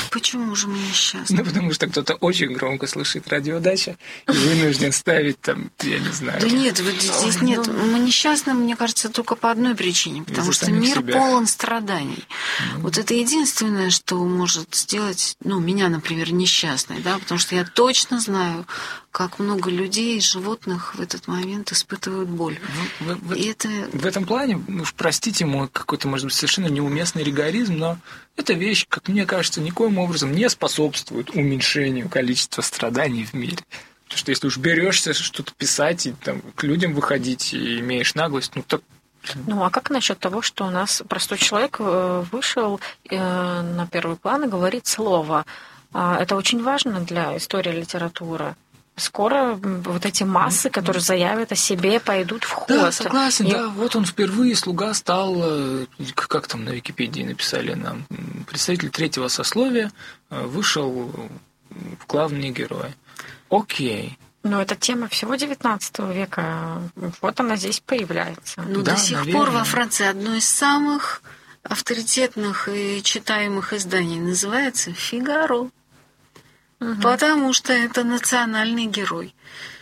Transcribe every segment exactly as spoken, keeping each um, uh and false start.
Почему же мы несчастны? Ну, потому что кто-то очень громко слышит радиодача и вынужден ставить там, я не знаю. Да нет, вот здесь нет. Мы несчастны, мне кажется, только по одной причине. Потому что мир себя. полон страданий. Mm. Вот это единственное, что может сделать, ну, меня, например, несчастной, да, потому что я точно знаю, как много людей и животных в этот момент испытывают боль. В, в, и это... в этом плане, уж простите мой какой-то, может быть, совершенно неуместный ригоризм, но эта вещь, как мне кажется, никоим образом не способствует уменьшению количества страданий в мире. Потому что если уж берешься что-то писать и там, к людям выходить и имеешь наглость, ну так. Ну, а как насчет того, что у нас простой человек вышел на первый план и говорит слово? Это очень важно для истории литературы. Скоро вот эти массы, которые заявят о себе, пойдут в ход. Да, согласен, и... да. Вот он впервые слуга стал, как там на Википедии написали нам, представитель третьего сословия вышел в главные герои. Окей. Но это тема всего девятнадцатого века. Вот она здесь появляется. Ну, да, до сих наверное. пор во Франции одно из самых авторитетных и читаемых изданий называется «Фигаро». Угу. Потому что это национальный герой.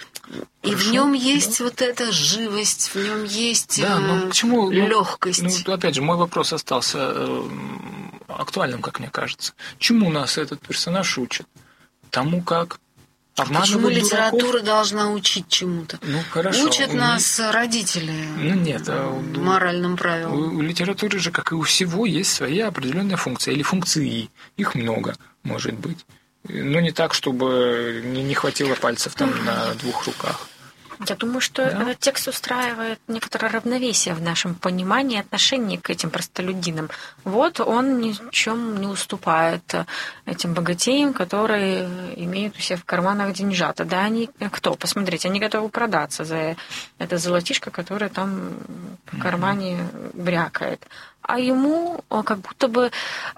И Хорошо, в нем есть да. вот эта живость, в нем есть да, но почему, легкость. Ну, опять же, мой вопрос остался э, актуальным, как мне кажется. Чему нас этот персонаж учит? Тому, как обманывать Почему дураков? Литература должна учить чему-то? Ну, хорошо. Учат у нас них... родители ну, нет, а у... моральным правилам. У, у литературы же, как и у всего, есть своя определенная функция. Или функции. Их много, может быть. Но не так, чтобы не хватило пальцев там на двух руках. Я думаю, что да? этот текст устраивает некоторое равновесие в нашем понимании и отношении к этим простолюдинам. Вот он ни в чем не уступает этим богатеям, которые имеют у себя в карманах деньжата. Да, они кто? Посмотрите, они готовы продаться за это золотишко, которое там в кармане брякает. А ему как будто бы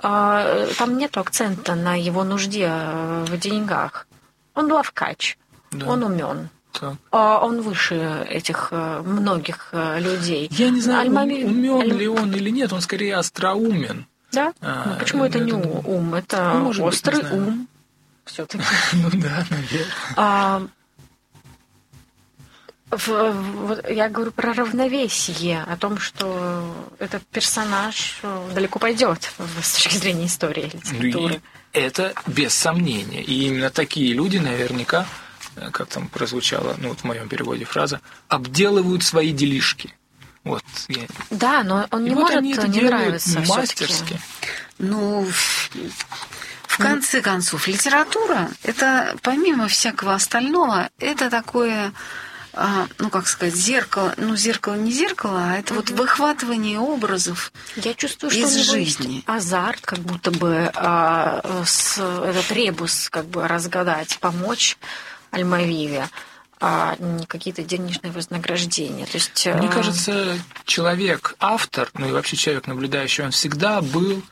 э, там нет акцента на его нужде в деньгах. Он ловкач, да. он умен. Так. Он выше этих многих людей. Я не знаю, Альмами... умен Аль... ли он или нет, он скорее остроумен. Да? А, ну, почему это, это не ум? ум? Это ну, острый быть, ум. Все-таки. Ну да, наверное. Я говорю про равновесие, о том, что этот персонаж далеко пойдет с точки зрения истории литературы. Это без сомнения. И именно такие люди наверняка, как там прозвучало, ну вот в моем переводе фраза, обделывают свои делишки. Вот. Да, но он не и может вот они это не нравиться мастерски. Ну, в конце концов, литература, это, помимо всякого остального, это такое, ну, как сказать, зеркало, ну, зеркало не зеркало, а это mm-hmm. вот выхватывание образов. Я чувствую, что из у него жизни. Есть азарт, как будто бы а, с, этот ребус как бы разгадать, помочь Альмавиве, а не какие-то денежные вознаграждения. То есть, мне кажется, человек, автор, ну и вообще человек, наблюдающий, он всегда был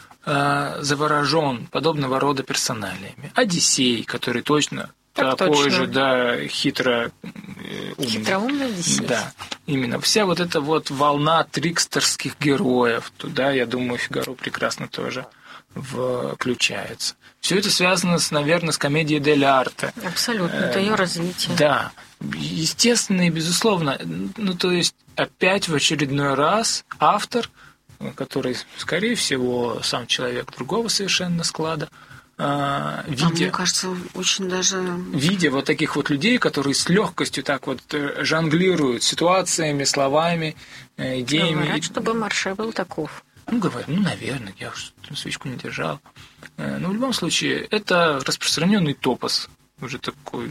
э, заворожен подобного рода персоналиями. Одиссей, который точно так такой точно. же, да, хитро э, умный. Хитроумный Одиссей. Да, именно. Вся вот эта вот волна трикстерских героев, туда, я думаю, Фигаро прекрасно тоже включается. Все это связано, с, наверное, с комедией дель арте. Абсолютно, это ее развитие. Да, естественно и безусловно. Ну, то есть, опять в очередной раз автор, который, скорее всего, сам человек другого совершенно склада, видя, а мне кажется, очень даже... видя вот таких вот людей, которые с легкостью так вот жонглируют ситуациями, словами, идеями. Говорят, чтобы Марше был таков. Ну, говорю, ну, наверное, я уж свечку не держал. Но в любом случае, это распространенный топос, уже такой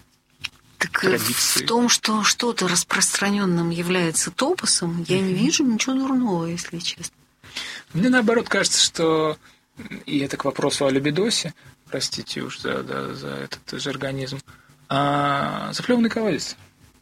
так традиции. В том, что что-то распространенным является топосом, я не вижу ничего дурного, если честно. Мне наоборот кажется, что, и это к вопросу о либидосе, простите уж за, да, за этот жаргонизм, а, заплеванный колодец.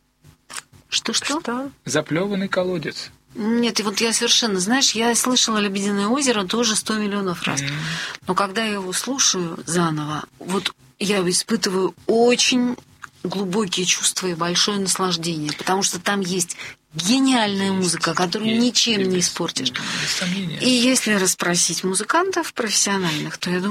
Что-что? Что? Заплеванный колодец. Нет, и вот я совершенно, знаешь, я слышала «Лебединое озеро» тоже сто миллионов раз. Mm. Но когда я его слушаю заново, вот я испытываю очень глубокие чувства и большое наслаждение, потому что там есть гениальная есть, музыка, которую есть, ничем без, не испортишь. Без сомнения. И если расспросить музыкантов профессиональных, то я думаю,